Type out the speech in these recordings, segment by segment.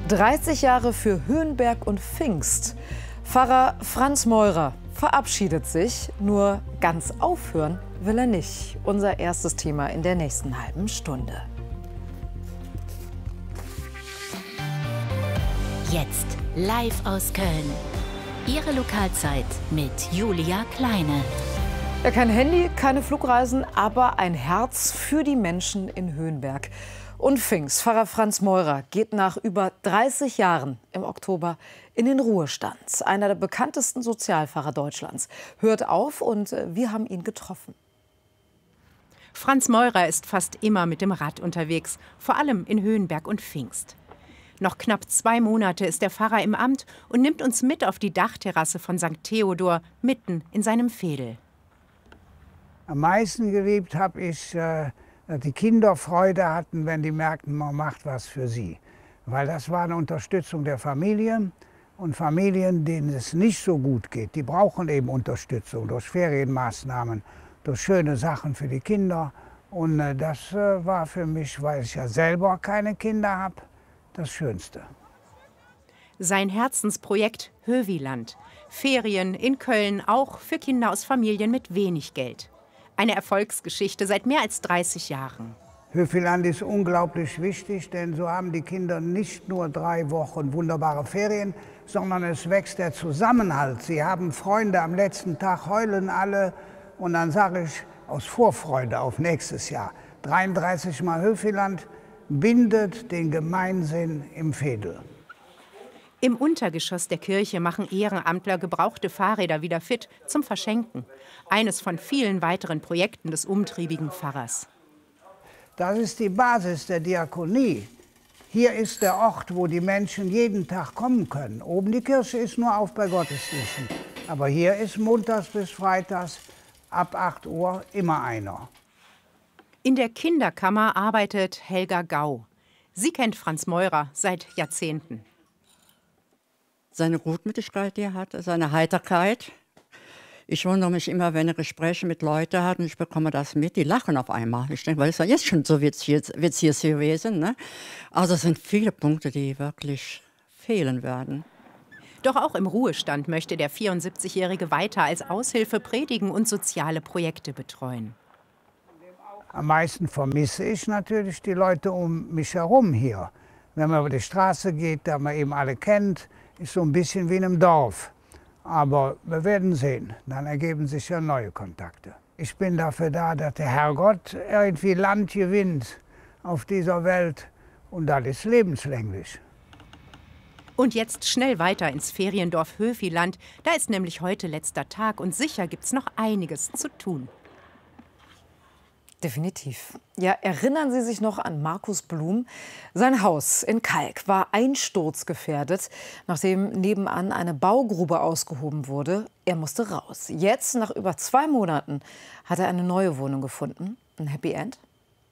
30 Jahre für Höhenberg und Pfingst. Pfarrer Franz Meurer verabschiedet sich, nur ganz aufhören will er nicht. Unser erstes Thema in der nächsten halben Stunde. Jetzt live aus Köln. Ihre Lokalzeit mit Julia Kleine. Ja, kein Handy, keine Flugreisen, aber ein Herz für die Menschen in Höhenberg. Und Pfingst, Pfarrer Franz Meurer, geht nach über 30 Jahren im Oktober in den Ruhestand. Einer der bekanntesten Sozialpfarrer Deutschlands hört auf und wir haben ihn getroffen. Franz Meurer ist fast immer mit dem Rad unterwegs, vor allem in Höhenberg und Pfingst. Noch knapp 2 Monate ist der Pfarrer im Amt und nimmt uns mit auf die Dachterrasse von St. Theodor, mitten in seinem Veedel. Am meisten geliebt habe ich, dass die Kinder Freude hatten, wenn die merkten, man macht was für sie. Weil das war eine Unterstützung der Familien. Und Familien, denen es nicht so gut geht, die brauchen eben Unterstützung durch Ferienmaßnahmen, durch schöne Sachen für die Kinder. Und das war für mich, weil ich ja selber keine Kinder habe, das Schönste. Sein Herzensprojekt Höviland. Ferien in Köln, auch für Kinder aus Familien mit wenig Geld. Eine Erfolgsgeschichte seit mehr als 30 Jahren. Höviland ist unglaublich wichtig, denn so haben die Kinder nicht nur 3 Wochen wunderbare Ferien, sondern es wächst der Zusammenhalt. Sie haben Freunde, am letzten Tag heulen alle und dann sage ich aus Vorfreude auf nächstes Jahr. 33 Mal Höviland bindet den Gemeinsinn im Veedel. Im Untergeschoss der Kirche machen Ehrenamtler gebrauchte Fahrräder wieder fit zum Verschenken. Eines von vielen weiteren Projekten des umtriebigen Pfarrers. Das ist die Basis der Diakonie. Hier ist der Ort, wo die Menschen jeden Tag kommen können. Oben die Kirche ist nur auf bei Gottesdiensten. Aber hier ist montags bis freitags ab 8 Uhr immer einer. In der Kinderkammer arbeitet Helga Gau. Sie kennt Franz Meurer seit Jahrzehnten. Seine Gutmütigkeit, die er hat, seine Heiterkeit. Ich wundere mich immer, wenn er Gespräche mit Leuten hat und ich bekomme das mit, die lachen auf einmal. Ich denke, weil es ja jetzt schon so witzig gewesen. Ne? Also es sind viele Punkte, die wirklich fehlen werden. Doch auch im Ruhestand möchte der 74-Jährige weiter als Aushilfe predigen und soziale Projekte betreuen. Am meisten vermisse ich natürlich die Leute um mich herum hier. Wenn man über die Straße geht, da man eben alle kennt, ist so ein bisschen wie in einem Dorf. Aber wir werden sehen, dann ergeben sich ja neue Kontakte. Ich bin dafür da, dass der Herrgott irgendwie Land gewinnt auf dieser Welt und das ist lebenslänglich. Und jetzt schnell weiter ins Feriendorf Höviland. Da ist nämlich heute letzter Tag und sicher gibt's noch einiges zu tun. Definitiv. Ja, erinnern Sie sich noch an Markus Blum? Sein Haus in Kalk war einsturzgefährdet, nachdem nebenan eine Baugrube ausgehoben wurde. Er musste raus. Jetzt, nach über 2 Monaten, hat er eine neue Wohnung gefunden. Ein Happy End?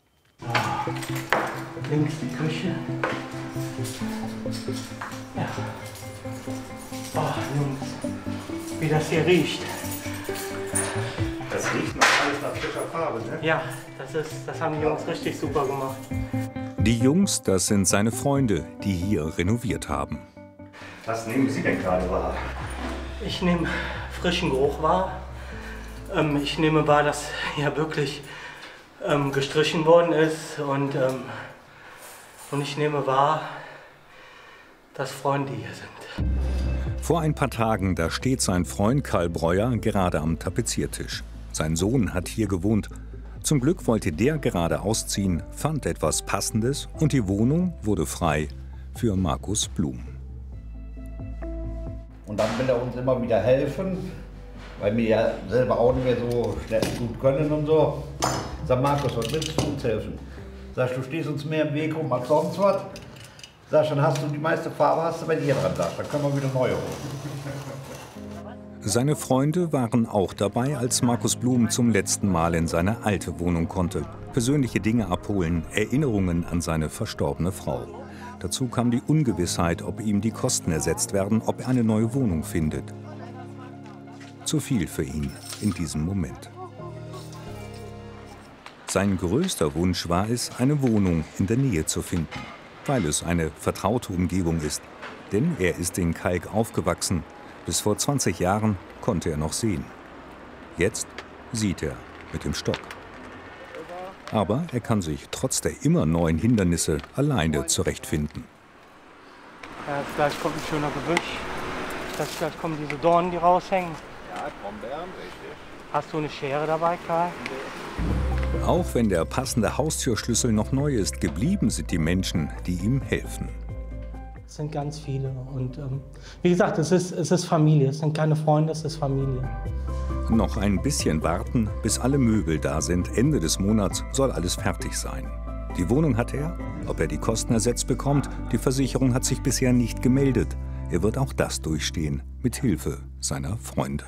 Links die Küche. Ja. Oh, Jungs, wie das hier riecht. Das riecht noch alles nach frischer Farbe, ne? Ja, das haben die Jungs richtig super gemacht. Die Jungs, das sind seine Freunde, die hier renoviert haben. Was nehmen Sie denn gerade wahr? Ich nehme frischen Geruch wahr. Ich nehme wahr, dass hier wirklich gestrichen worden ist. Und ich nehme wahr, dass Freunde hier sind. Vor ein paar Tagen, da steht sein Freund Karl Breuer gerade am Tapeziertisch. Sein Sohn hat hier gewohnt. Zum Glück wollte der gerade ausziehen, fand etwas Passendes und die Wohnung wurde frei für Markus Blum. Und dann will er uns immer wieder helfen, weil wir ja selber auch nicht mehr so schnell gut können und so. Sag Markus, was willst du uns helfen? Sagst du, stehst uns mehr im Weg rum als sonst was? Sagst dann hast du die meiste Farbe hast du bei dir dran, sagst, dann können wir wieder neue holen. Seine Freunde waren auch dabei, als Markus Blum zum letzten Mal in seine alte Wohnung konnte. Persönliche Dinge abholen, Erinnerungen an seine verstorbene Frau. Dazu kam die Ungewissheit, ob ihm die Kosten ersetzt werden, ob er eine neue Wohnung findet. Zu viel für ihn in diesem Moment. Sein größter Wunsch war es, eine Wohnung in der Nähe zu finden. weil es eine vertraute Umgebung ist. Denn er ist in Kalk aufgewachsen. Bis vor 20 Jahren konnte er noch sehen. Jetzt sieht er mit dem Stock. Aber er kann sich trotz der immer neuen Hindernisse alleine zurechtfinden. Ja, jetzt gleich kommt ein schöner Gebüsch. Jetzt gleich kommen diese Dornen, die raushängen. Ja, Brombeeren, richtig. Hast du eine Schere dabei, Karl? Auch wenn der passende Haustürschlüssel noch neu ist, geblieben sind die Menschen, die ihm helfen. Es sind ganz viele. Und wie gesagt, es ist Familie. Es sind keine Freunde, es ist Familie. Noch ein bisschen warten, bis alle Möbel da sind. Ende des Monats soll alles fertig sein. Die Wohnung hat er. Ob er die Kosten ersetzt bekommt, die Versicherung hat sich bisher nicht gemeldet. Er wird auch das durchstehen, mit Hilfe seiner Freunde.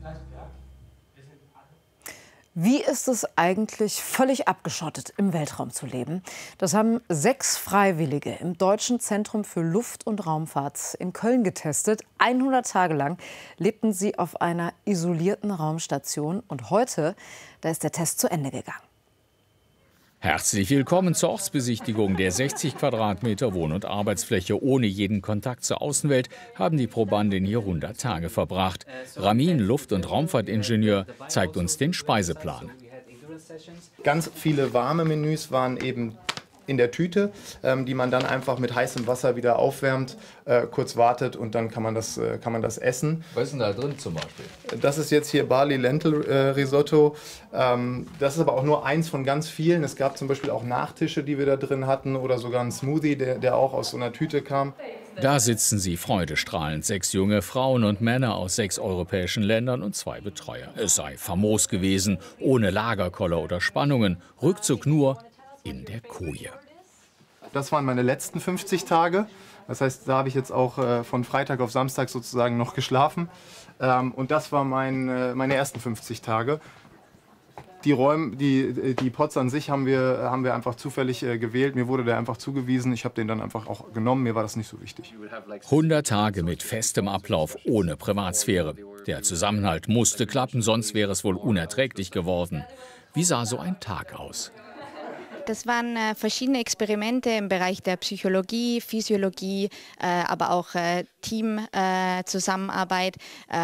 Wie ist es eigentlich, völlig abgeschottet im Weltraum zu leben? Das haben 6 Freiwillige im Deutschen Zentrum für Luft- und Raumfahrt in Köln getestet. 100 Tage lang lebten sie auf einer isolierten Raumstation. Und heute, da ist der Test zu Ende gegangen. Herzlich willkommen zur Ortsbesichtigung der 60 Quadratmeter Wohn- und Arbeitsfläche. Ohne jeden Kontakt zur Außenwelt haben die Probanden hier 100 Tage verbracht. Ramin, Luft- und Raumfahrtingenieur, zeigt uns den Speiseplan. Ganz viele warme Menüs waren eben in der Tüte, die man dann einfach mit heißem Wasser wieder aufwärmt, kurz wartet und dann kann man das essen. Was ist denn da drin zum Beispiel? Das ist jetzt hier Barley Lentil Risotto. Das ist aber auch nur eins von ganz vielen. Es gab zum Beispiel auch Nachtische, die wir da drin hatten oder sogar einen Smoothie, der auch aus so einer Tüte kam. Da sitzen sie freudestrahlend, 6 junge Frauen und Männer aus 6 europäischen Ländern und 2 Betreuer. Es sei famos gewesen, ohne Lagerkoller oder Spannungen, Rückzug nur in der Koje. Das waren meine letzten 50 Tage. Das heißt, da habe ich jetzt auch von Freitag auf Samstag sozusagen noch geschlafen. Und das waren meine ersten 50 Tage. Die Pots an sich haben wir einfach zufällig gewählt. Mir wurde der einfach zugewiesen. Ich habe den dann einfach auch genommen. Mir war das nicht so wichtig. 100 Tage mit festem Ablauf, ohne Privatsphäre. Der Zusammenhalt musste klappen, sonst wäre es wohl unerträglich geworden. Wie sah so ein Tag aus? Das waren verschiedene Experimente im Bereich der Psychologie, Physiologie, aber auch Teamzusammenarbeit.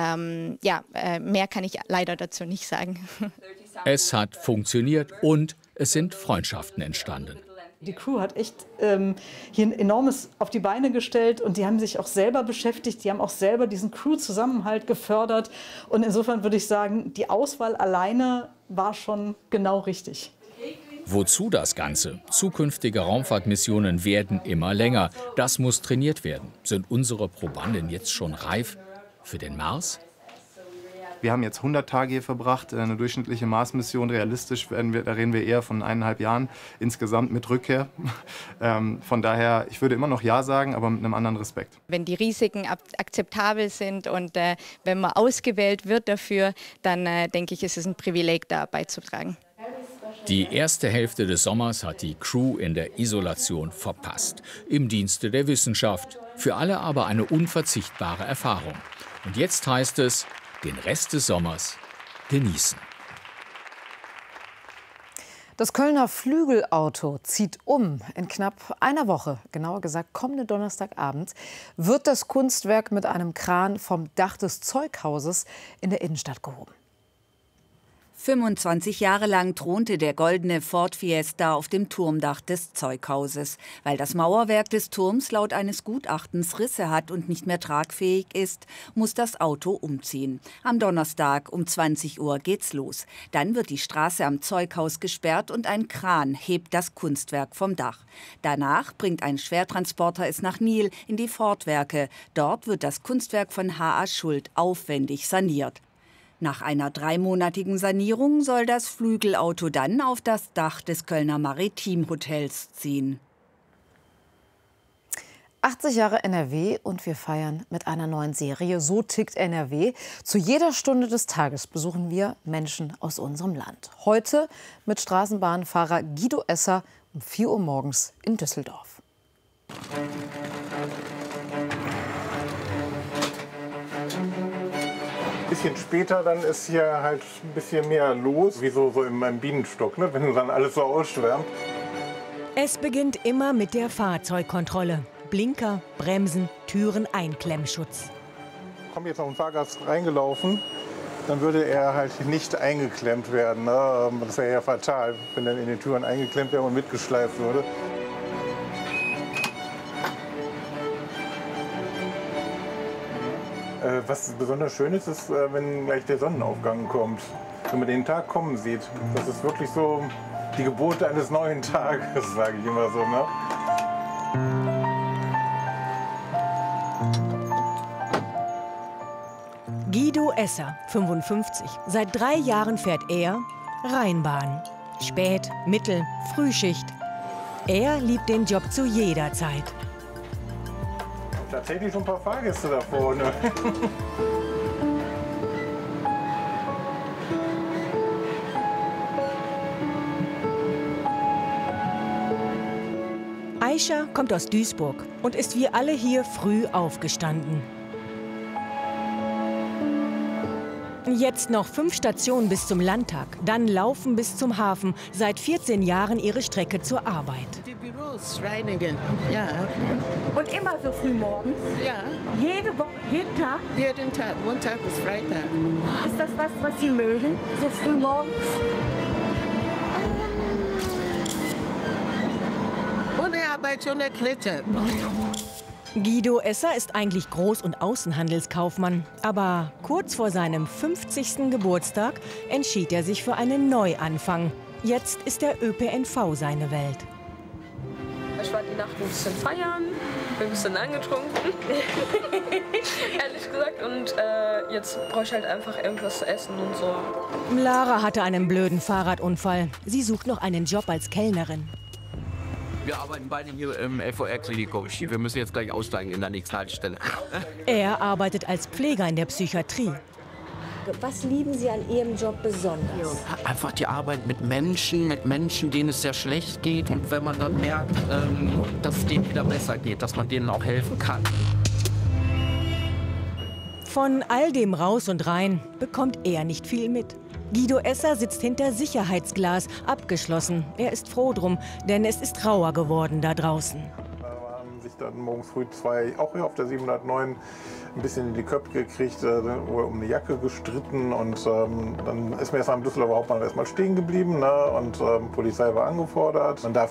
Mehr kann ich leider dazu nicht sagen. Es hat funktioniert und es sind Freundschaften entstanden. Die Crew hat echt hier ein enormes auf die Beine gestellt und die haben sich auch selber beschäftigt. Die haben auch selber diesen Crew-Zusammenhalt gefördert. Und insofern würde ich sagen, die Auswahl alleine war schon genau richtig. Wozu das Ganze? Zukünftige Raumfahrtmissionen werden immer länger. Das muss trainiert werden. Sind unsere Probanden jetzt schon reif für den Mars? Wir haben jetzt 100 Tage hier verbracht, eine durchschnittliche Mars-Mission. Realistisch da reden wir eher von 1,5 Jahren insgesamt mit Rückkehr. Von daher, ich würde immer noch Ja sagen, aber mit einem anderen Respekt. Wenn die Risiken akzeptabel sind und wenn man ausgewählt wird dafür, dann denke ich, ist es ein Privileg, da beizutragen. Die erste Hälfte des Sommers hat die Crew in der Isolation verpasst. Im Dienste der Wissenschaft. Für alle aber eine unverzichtbare Erfahrung. Und jetzt heißt es, den Rest des Sommers genießen. Das Kölner Flügelauto zieht um. In knapp einer Woche, genauer gesagt kommenden Donnerstagabend, wird das Kunstwerk mit einem Kran vom Dach des Zeughauses in der Innenstadt gehoben. 25 Jahre lang thronte der goldene Ford Fiesta auf dem Turmdach des Zeughauses. Weil das Mauerwerk des Turms laut eines Gutachtens Risse hat und nicht mehr tragfähig ist, muss das Auto umziehen. Am Donnerstag um 20 Uhr geht's los. Dann wird die Straße am Zeughaus gesperrt und ein Kran hebt das Kunstwerk vom Dach. Danach bringt ein Schwertransporter es nach Nil in die Ford-Werke. Dort wird das Kunstwerk von H.A. Schuld aufwendig saniert. Nach einer 3-monatigen Sanierung soll das Flügelauto dann auf das Dach des Kölner Maritim-Hotels ziehen. 80 Jahre NRW und wir feiern mit einer neuen Serie So tickt NRW. Zu jeder Stunde des Tages besuchen wir Menschen aus unserem Land. Heute mit Straßenbahnfahrer Guido Esser um 4 Uhr morgens in Düsseldorf. Ein bisschen später dann ist hier halt ein bisschen mehr los, wie so in meinem Bienenstock, ne? Wenn dann alles so ausschwärmt. Es beginnt immer mit der Fahrzeugkontrolle. Blinker, Bremsen, Türen, Einklemmschutz. Kommt jetzt noch ein Fahrgast reingelaufen, dann würde er halt nicht eingeklemmt werden. Ne? Das wäre ja fatal, wenn er in den Türen eingeklemmt wäre und mitgeschleift würde. Was besonders schön ist, ist, wenn gleich der Sonnenaufgang kommt. Wenn man den Tag kommen sieht. Das ist wirklich so die Geburt eines neuen Tages, sage ich immer so. Ne? Guido Esser, 55. Seit 3 Jahren fährt er Rheinbahn. Spät-, Mittel-, Frühschicht. Er liebt den Job zu jeder Zeit. Tatsächlich schon ein paar Fahrgäste da vorne. Aisha kommt aus Duisburg und ist wie alle hier früh aufgestanden. Jetzt noch 5 Stationen bis zum Landtag, dann laufen bis zum Hafen. Seit 14 Jahren ihre Strecke zur Arbeit. Die Büros, Reinigen, ja. Und immer so früh morgens? Ja. Jede Woche, jeden Tag? Jeden Tag, Montag bis Freitag. Ist das was Sie mögen, so früh morgens? Ohne Arbeit, ohne Kletter. Guido Esser ist eigentlich Groß- und Außenhandelskaufmann. Aber kurz vor seinem 50. Geburtstag entschied er sich für einen Neuanfang. Jetzt ist der ÖPNV seine Welt. Ich war die Nacht ein bisschen feiern, bin ein bisschen angetrunken, ehrlich gesagt. Und jetzt brauche ich halt einfach irgendwas zu essen und so. Lara hatte einen blöden Fahrradunfall. Sie sucht noch einen Job als Kellnerin. Wir arbeiten beide hier im LVR-Klinikum. Wir müssen jetzt gleich aussteigen in der nächsten Haltestelle. Er arbeitet als Pfleger in der Psychiatrie. Was lieben Sie an Ihrem Job besonders? Einfach die Arbeit mit Menschen, denen es sehr schlecht geht. Und wenn man dann merkt, dass es denen wieder besser geht, dass man denen auch helfen kann. Von all dem Raus und Rein bekommt er nicht viel mit. Guido Esser sitzt hinter Sicherheitsglas, abgeschlossen. Er ist froh drum, denn es ist rauer geworden da draußen. Haben sich dann morgens früh 2 auch hier auf der 709 ein bisschen in die Köpfe gekriegt, um eine Jacke gestritten. Und dann ist mir erst am Düsseldorfer Hauptbahnhof erstmal stehen geblieben, ne? Und Polizei war angefordert. Man darf